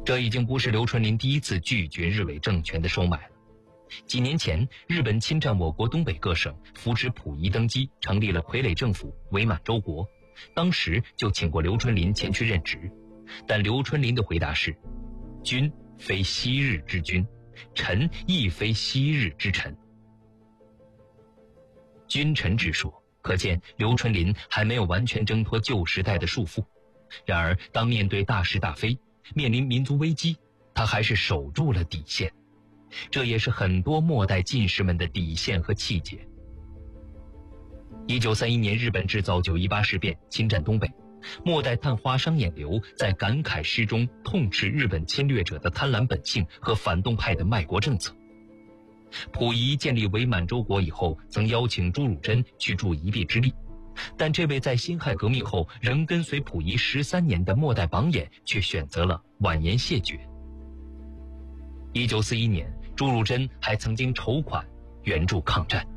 这已经不是刘春霖第一次拒绝日伪政权的收买了。几年前，日本侵占我国东北各省，扶持溥仪登基，成立了傀儡政府伪满洲国。当时就请过刘春霖前去任职，但刘春霖的回答是：君非昔日之君，臣亦非昔日之臣。君臣之说，可见刘春霖还没有完全挣脱旧时代的束缚。然而，当面对大是大非，面临民族危机，他还是守住了底线。这也是很多末代进士们的底线和气节。1931年，日本制造918事变，侵占东北。末代探花商衍流在感慨诗中痛斥日本侵略者的贪婪本性和反动派的卖国政策。溥仪建立伪满洲国以后，曾邀请朱汝珍去助一臂之力，但这位在辛亥革命后仍跟随溥仪13年的末代榜眼却选择了婉言谢绝。1941年，朱汝珍还曾经筹款援助抗战。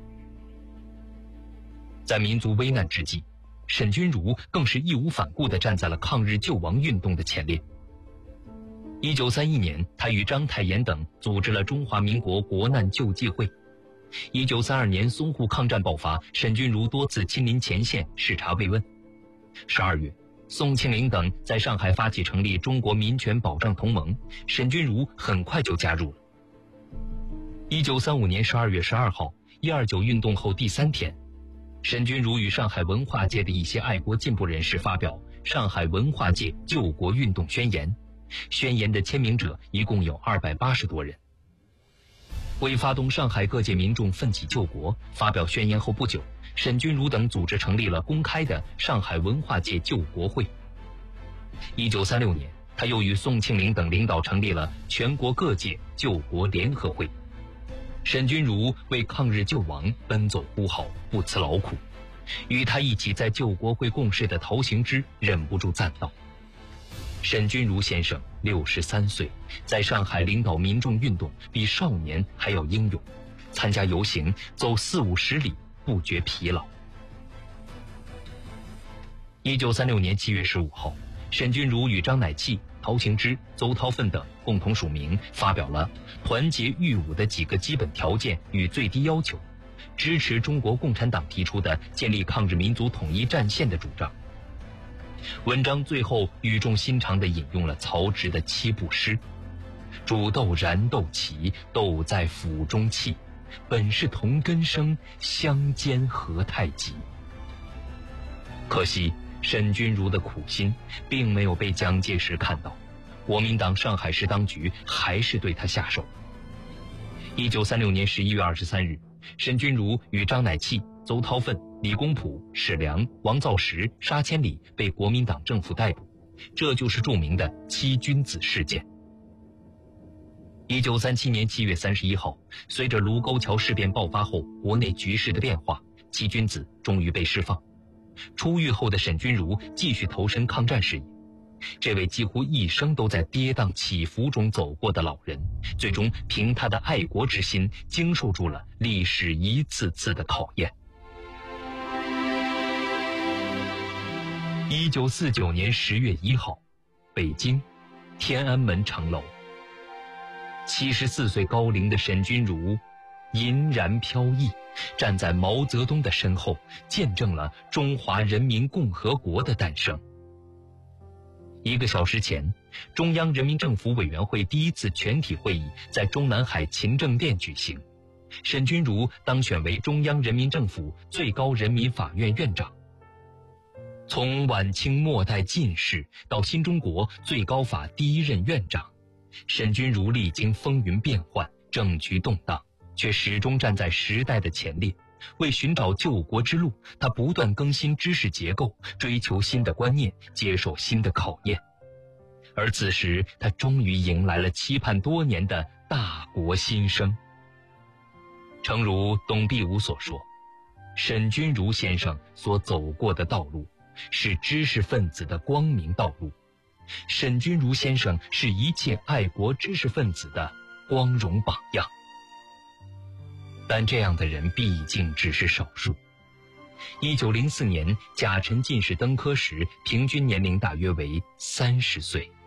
在民族危难之际，沈钧儒更是义无反顾地站在了抗日救亡运动的前列。1931年，他与章太炎等组织了中华民国国难救济会。1932年，淞沪抗战爆发，沈钧儒多次亲临前线视察慰问。12月，宋庆龄等在上海发起成立中国民权保障同盟，沈钧儒很快就加入了。1935年12月12号，129运动后第3天，沈钧儒与上海文化界的一些爱国进步人士发表《上海文化界救国运动宣言》，宣言的签名者一共有280多人。为发动上海各界民众奋起救国，发表宣言后不久，沈钧儒等组织成立了公开的上海文化界救国会。1936年，他又与宋庆龄等领导成立了全国各界救国联合会。沈钧儒为抗日救亡奔走呼号，不辞劳苦。与他一起在救国会共事的陶行知忍不住赞道：沈钧儒先生63岁，在上海领导民众运动比少年还要英勇，参加游行走40-50里不觉疲劳。1936年7月15号，沈钧儒与张乃器、陶行知、邹韬奋等共同署名，发表了团结御侮的几个基本条件与最低要求，支持中国共产党提出的建立抗日民族统一战线的主张。文章最后语重心长地引用了曹植的7步诗：煮豆燃豆萁，豆在釜中泣，本是同根生，相煎何太急。可惜沈钧儒的苦心并没有被蒋介石看到，国民党上海市当局还是对他下手。1936年11月23日，沈钧儒与张乃器、邹韬奋、李公朴、史良、王造时、沙千里被国民党政府逮捕，这就是著名的七君子事件。1937年7月31号，随着卢沟桥事变爆发后国内局势的变化，七君子终于被释放。出狱后的沈钧儒继续投身抗战事业。这位几乎一生都在跌宕起伏中走过的老人，最终凭他的爱国之心，经受住了历史一次次的考验。1949年10月1号，北京天安门城楼，74岁高龄的沈钧儒银然飘逸，站在毛泽东的身后，见证了中华人民共和国的诞生。1个小时前，中央人民政府委员会第1次全体会议在中南海勤政殿举行，沈钧儒当选为中央人民政府最高人民法院院长。从晚清末代进士到新中国最高法第1任院长，沈钧儒历经风云变幻，政局动荡，却始终站在时代的前列。为寻找救国之路，他不断更新知识结构，追求新的观念，接受新的考验。而此时，他终于迎来了期盼多年的大国新生。诚如董必武所说，沈钧儒先生所走过的道路是知识分子的光明道路，沈钧儒先生是一切爱国知识分子的光荣榜样。但这样的人毕竟只是少数。1904年，甲辰进士登科时，平均年龄大约为30岁。